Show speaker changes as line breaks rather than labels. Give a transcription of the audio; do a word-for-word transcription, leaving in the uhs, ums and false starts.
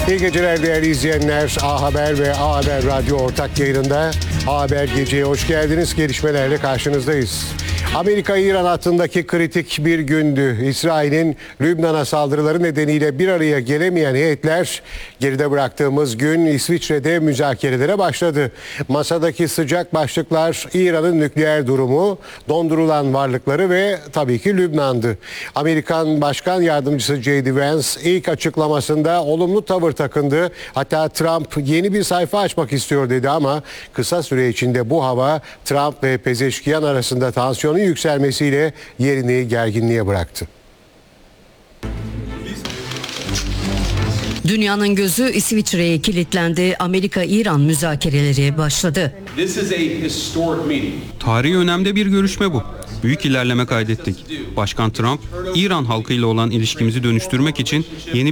İyi geceler değerli izleyenler. A Haber ve A Haber Radyo ortak yayınında A Haber Gece'ye hoş geldiniz. Gelişmelerle karşınızdayız. Amerika-İran hattındaki kritik bir gündü. İsrail'in Lübnan'a saldırıları nedeniyle bir araya gelemeyen heyetler geride bıraktığımız gün İsviçre'de müzakerelere başladı. Masadaki sıcak başlıklar İran'ın nükleer durumu, dondurulan varlıkları ve tabii ki Lübnan'dı. Amerikan Başkan Yardımcısı J D Vance ilk açıklamasında olumlu tavır takındı. Hatta Trump yeni bir sayfa açmak istiyor dedi ama kısa süre içinde bu hava Trump ve Pezeşkiyan arasında tansiyonun yükselmesiyle yerini gerginliğe bıraktı.
Dünyanın gözü İsviçre'ye kilitlendi. Amerika-İran müzakereleri başladı.
Tarihi önemde bir görüşme bu. Büyük ilerleme kaydettik. Başkan Trump, İran halkıyla olan ilişkimizi dönüştürmek için yeni